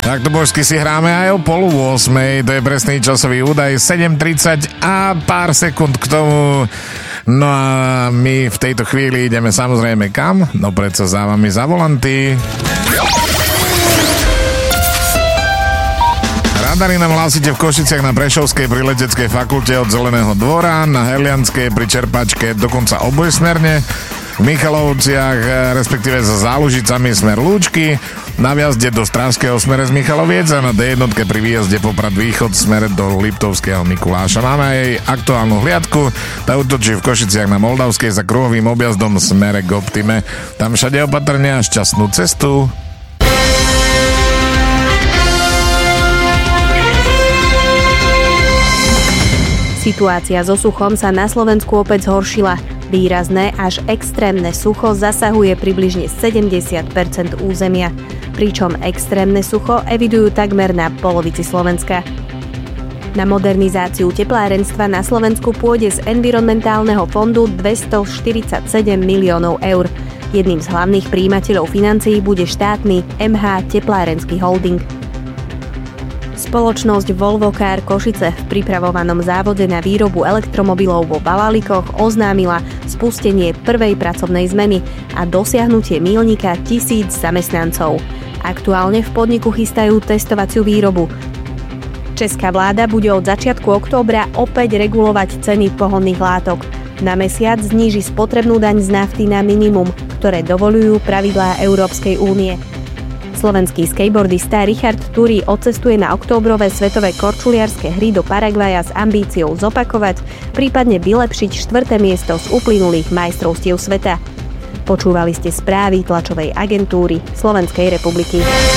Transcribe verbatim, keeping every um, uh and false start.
Takto božsky si hráme aj o polu ôsmej, to je presný časový údaj, sedem tridsať a pár sekúnd k tomu. No a my v tejto chvíli ideme samozrejme kam? No predsa za vami za volanty. Radary nám hlásite v Košiciach na Prešovskej pri Leteckej fakulte od Zeleného dvora, na Helianskej pri Čerpačke dokonca obojsmerne, v Michalovciach, respektíve za Zálužicami smer Lúčky, na viazde do Strážského smere z Michaloviec a na dé jedna pri výjazde Poprad východ smere do Liptovského Mikuláša. Máme aj aktuálnu hliadku, tá útočí v Košiciach na Moldavskej za kruhovým objazdom smere k Optime. Tam všade opatrne a šťastnú cestu. Situácia so suchom sa na Slovensku opäť zhoršila. Výrazné až extrémne sucho zasahuje približne sedemdesiat percent územia, pričom extrémne sucho evidujú takmer na polovici Slovenska. Na modernizáciu teplárenstva na Slovensku pôjde z environmentálneho fondu dvestoštyridsaťsedem miliónov eur. Jedným z hlavných prijímateľov financií bude štátny em há Teplárenský holding. Spoločnosť Volvo Car Košice v pripravovanom závode na výrobu elektromobilov vo Valalikoch oznámila spustenie prvej pracovnej zmeny a dosiahnutie míľnika tisíc zamestnancov. Aktuálne v podniku chystajú testovaciu výrobu. Česká vláda bude od začiatku októbra opäť regulovať ceny pohonných látok. Na mesiac zníži spotrebnú daň z nafty na minimum, ktoré dovoľujú pravidlá Európskej únie. Slovenský skateboardista Richard Turi odcestuje na októbrové svetové korčuliarske hry do Paraguaja s ambíciou zopakovať, prípadne vylepšiť štvrté miesto z uplynulých majstrovstiev sveta. Počúvali ste správy tlačovej agentúry Slovenskej republiky.